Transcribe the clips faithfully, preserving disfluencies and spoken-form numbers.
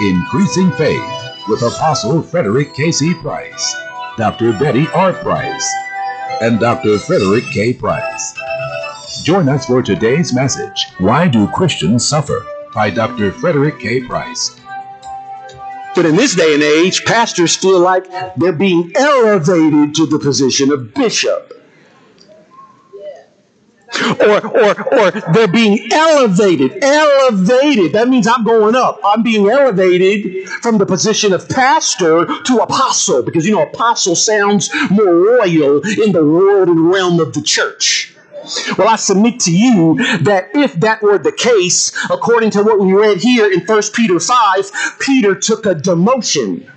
Increasing Faith with Apostle Frederick K C. Price, Doctor Betty R. Price, and Doctor Frederick K. Price. Join us for today's message, Why Do Christians Suffer? By Doctor Frederick K. Price. But in this day and age, pastors feel like they're being elevated to the position of bishop. Or, or, or they're being elevated, elevated. That means I'm going up. I'm being elevated from the position of pastor to apostle, because, you know, apostle sounds more royal in the world and realm of the church. Well, I submit to you that if that were the case, according to what we read here in First Peter five, Peter took a demotion.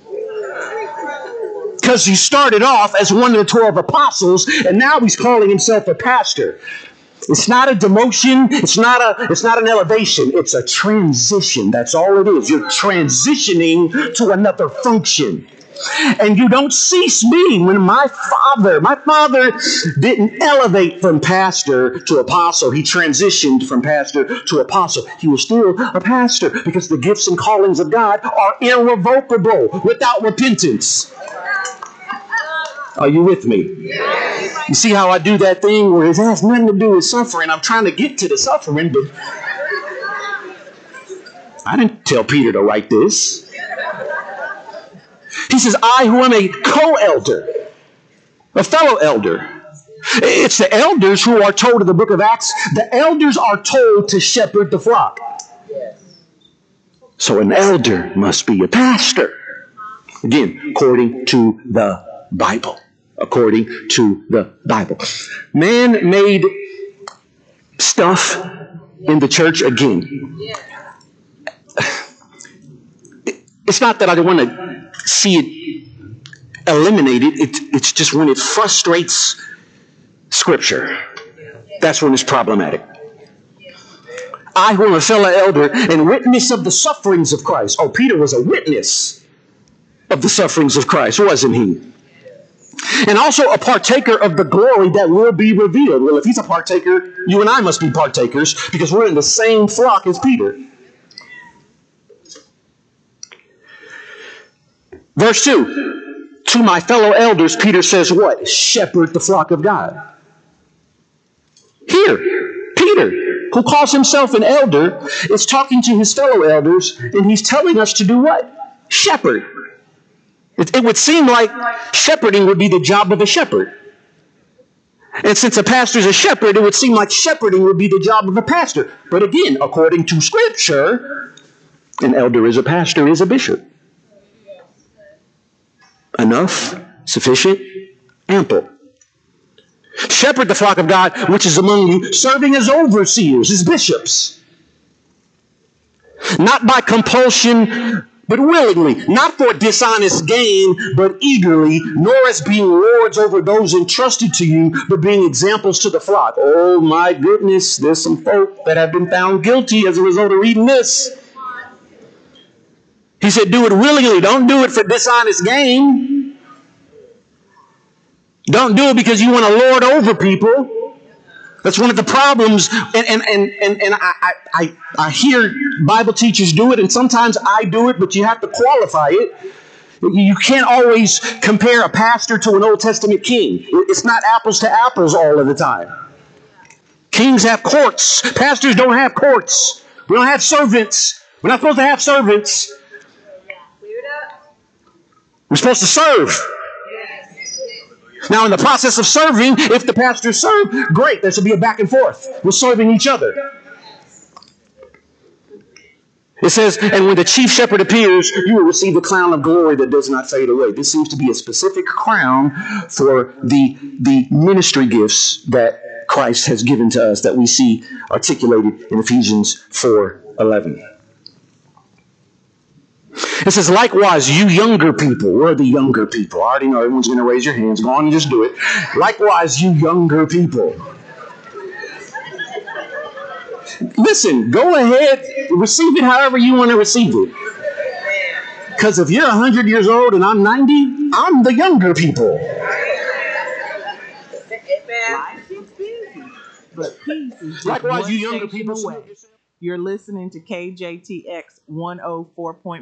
Because he started off as one of the twelve apostles, and now he's calling himself a pastor. It's not a demotion. It's not a. It's not an elevation. It's a transition. That's all it is. You're transitioning to another function. And you don't cease being. When my father, my father didn't elevate from pastor to apostle. He transitioned from pastor to apostle. He was still a pastor because the gifts and callings of God are irrevocable without repentance. Are you with me? Yes. You see how I do that thing where it has nothing to do with suffering. I'm trying to get to the suffering, but I didn't tell Peter to write this. He says, I who am a co-elder, a fellow elder. It's the elders who are told in the book of Acts, the elders are told to shepherd the flock. So an elder must be a pastor. Again, according to the Bible. According to the Bible. Man made stuff in the church again. It's not that I want to see it eliminated. It, it's just when it frustrates Scripture. That's when it's problematic. I, who am a fellow elder and witness of the sufferings of Christ. Oh, Peter was a witness of the sufferings of Christ, wasn't he? And also a partaker of the glory that will be revealed. Well, if he's a partaker, you and I must be partakers because we're in the same flock as Peter. Verse two, to my fellow elders, Peter says what? Shepherd the flock of God. Here, Peter, who calls himself an elder, is talking to his fellow elders, and he's telling us to do what? Shepherd. It, it would seem like shepherding would be the job of a shepherd. And since a pastor is a shepherd, it would seem like shepherding would be the job of a pastor. But again, according to Scripture, an elder is a pastor, is a bishop. Enough, sufficient, ample. Shepherd the flock of God, which is among you, serving as overseers, as bishops. Not by compulsion, but willingly, not for dishonest gain, but eagerly, nor as being lords over those entrusted to you, but being examples to the flock. Oh my goodness, there's some folk that have been found guilty as a result of reading this. He said, do it willingly. Don't do it for dishonest gain. Don't do it because you want to lord over people. That's one of the problems. And, and, and, and, and I, I, I hear Bible teachers do it, and sometimes I do it, but you have to qualify it. You can't always compare a pastor to an Old Testament king. It's not apples to apples all of the time. Kings have courts. Pastors don't have courts. We don't have servants. We're not supposed to have servants. We're supposed to serve. Now, in the process of serving, if the pastor served, great. There should be a back and forth. We're serving each other. It says, and when the chief shepherd appears, you will receive the crown of glory that does not fade away. This seems to be a specific crown for the, the ministry gifts that Christ has given to us that we see articulated in Ephesians four eleven. It says, likewise, you younger people. Where are the younger people? I already know everyone's going to raise your hands. Go on and just do it. Likewise, you younger people. Listen, go ahead. Receive it however you want to receive it. Because if you're one hundred years old and I'm ninety, I'm the younger people. But peace is just Likewise, one you younger station people. away. You're listening to K J T X one oh four point five.